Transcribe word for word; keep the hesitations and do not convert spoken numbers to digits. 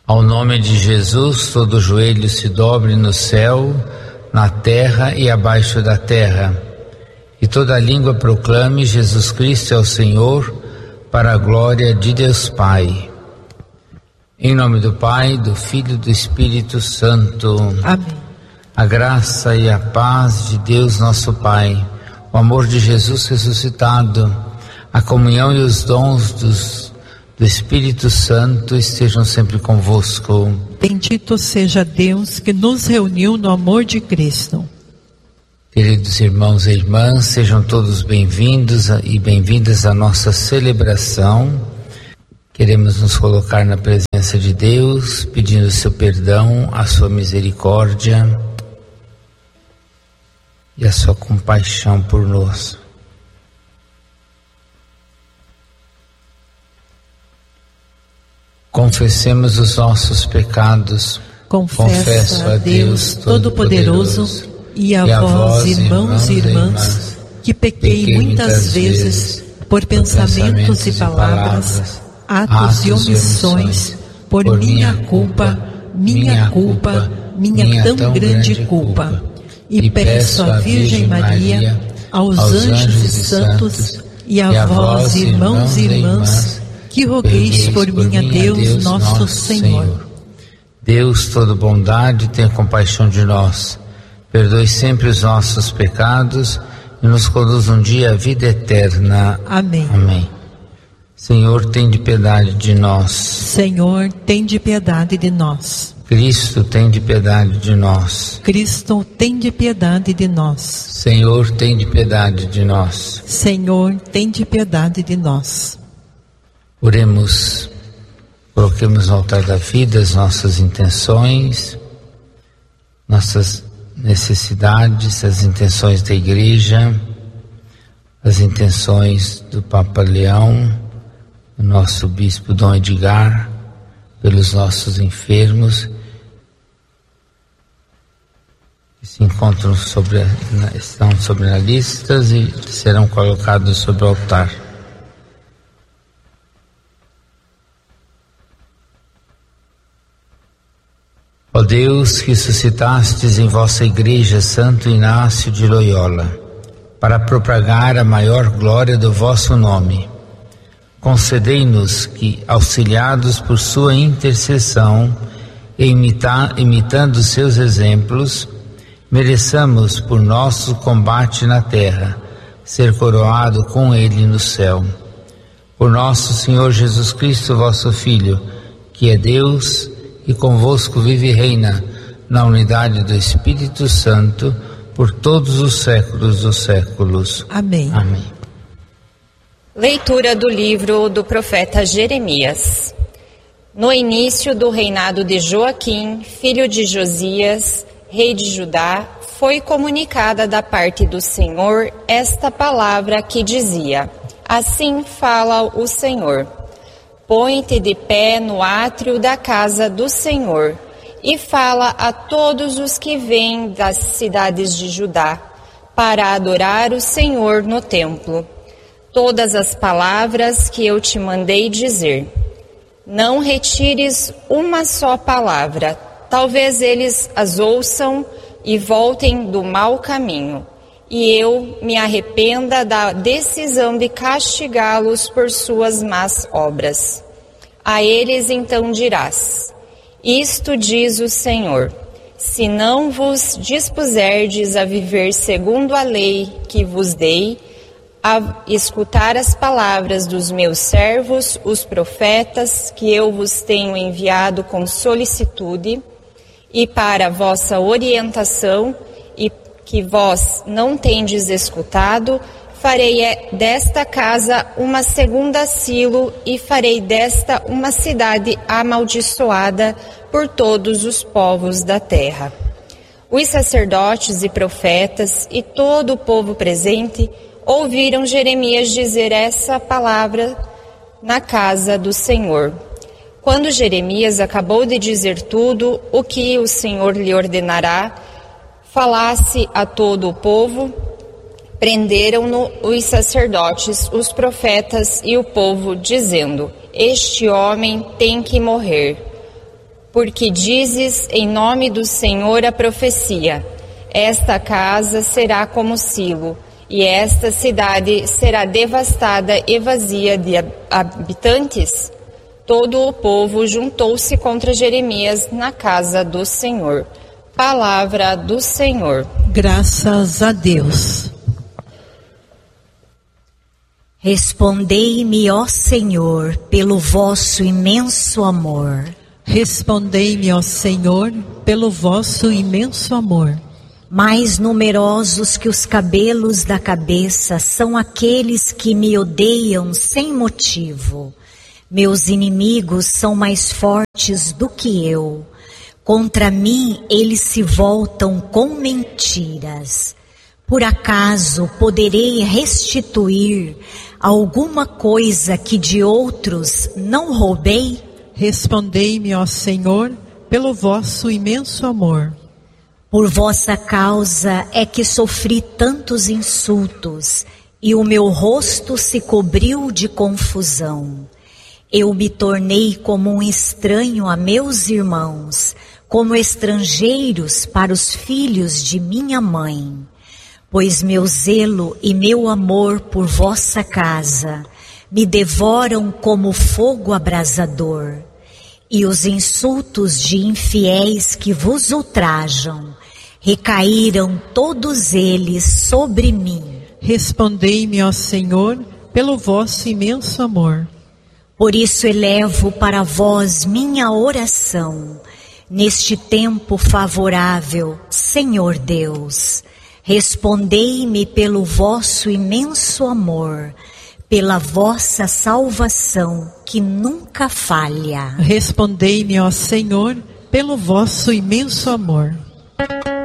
Ao nome de Jesus, todo joelho se dobre no céu, na terra e abaixo da terra. E toda língua proclame: Jesus Cristo é o Senhor, para a glória de Deus Pai. Em nome do Pai, do Filho e do Espírito Santo. Amém. A graça e a paz de Deus nosso Pai, o amor de Jesus ressuscitado, a comunhão e os dons dos do Espírito Santo estejam sempre convosco. Bendito seja Deus que nos reuniu no amor de Cristo. Queridos irmãos e irmãs, sejam todos bem-vindos e bem-vindas à nossa celebração. Queremos nos colocar na presença de Deus, pedindo seu perdão, a sua misericórdia e a sua compaixão por nós. Confessemos os nossos pecados. Confesso, Confesso a Deus Todo-Poderoso e a, e a vós, irmãos e irmãs, que pequei, pequei muitas vezes por pensamentos e palavras, atos e omissões, por minha culpa, minha culpa, minha tão grande culpa. E peço à Virgem Maria, aos anjos e santos e a vós, irmãos e irmãs, que rogueis por mim a Deus, Deus nosso, nosso Senhor. Senhor. Deus todo bondade, tenha compaixão de nós. Perdoe sempre os nossos pecados e nos conduz um dia à vida eterna. Amém. Amém. Senhor, tem de piedade de nós. Senhor, tem de piedade de nós. Cristo, tem de piedade de nós. Cristo, tem de piedade de nós. Senhor, tem de piedade de nós. Senhor, tem de piedade de nós. Oremos, coloquemos no altar da vida as nossas intenções, nossas necessidades, as intenções da Igreja, as intenções do Papa Leão, do nosso Bispo Dom Edgar, pelos nossos enfermos que se encontram sobre, estão sobre a lista e serão colocados sobre o altar. Ó Deus, que suscitastes em vossa Igreja Santo Inácio de Loyola, para propagar a maior glória do vosso nome, concedei-nos que, auxiliados por sua intercessão e imita, imitando seus exemplos, mereçamos por nosso combate na terra, ser coroado com ele no céu. Por nosso Senhor Jesus Cristo, vosso Filho, que é Deus e convosco vive e reina na unidade do Espírito Santo por todos os séculos dos séculos. Amém. Amém. Leitura do livro do profeta Jeremias. No início do reinado de Joaquim, filho de Josias, rei de Judá, foi comunicada da parte do Senhor esta palavra que dizia: Assim fala o Senhor. Põe-te de pé no átrio da casa do Senhor e fala a todos os que vêm das cidades de Judá para adorar o Senhor no templo. Todas as palavras que eu te mandei dizer. Não retires uma só palavra, talvez eles as ouçam e voltem do mau caminho, e eu me arrependa da decisão de castigá-los por suas más obras. A eles então dirás: Isto diz o Senhor: se não vos dispuserdes a viver segundo a lei que vos dei, a escutar as palavras dos meus servos, os profetas, que eu vos tenho enviado com solicitude, e para vossa orientação, e que vós não tendes escutado, farei desta casa uma segunda Silo, e farei desta uma cidade amaldiçoada por todos os povos da terra. Os sacerdotes e profetas e todo o povo presente ouviram Jeremias dizer essa palavra na casa do Senhor. Quando Jeremias acabou de dizer tudo o que o Senhor lhe ordenará, falasse a todo o povo, prenderam-no os sacerdotes, os profetas e o povo, dizendo: Este homem tem que morrer. porque dizes em nome do Senhor a profecia: esta casa será como Silo, e esta cidade será devastada e vazia de habitantes? Todo o povo juntou-se contra Jeremias na casa do Senhor. Palavra do Senhor. Graças a Deus. Respondei-me, ó Senhor, pelo vosso imenso amor. Respondei-me, ó Senhor, pelo vosso imenso amor. Mais numerosos que os cabelos da cabeça são aqueles que me odeiam sem motivo. Meus inimigos são mais fortes do que eu. Contra mim eles se voltam com mentiras. Por acaso poderei restituir alguma coisa que de outros não roubei? Respondei-me, ó Senhor, pelo vosso imenso amor. Por vossa causa é que sofri tantos insultos, e o meu rosto se cobriu de confusão. Eu me tornei como um estranho a meus irmãos, como estrangeiros para os filhos de minha mãe. Pois meu zelo e meu amor por vossa casa me devoram como fogo abrasador, e os insultos de infiéis que vos ultrajam recaíram todos eles sobre mim. Respondei-me, ó Senhor, pelo vosso imenso amor. Por isso elevo para vós minha oração, neste tempo favorável, Senhor Deus. Respondei-me pelo vosso imenso amor, pela vossa salvação que nunca falha. Respondei-me, ó Senhor, pelo vosso imenso amor.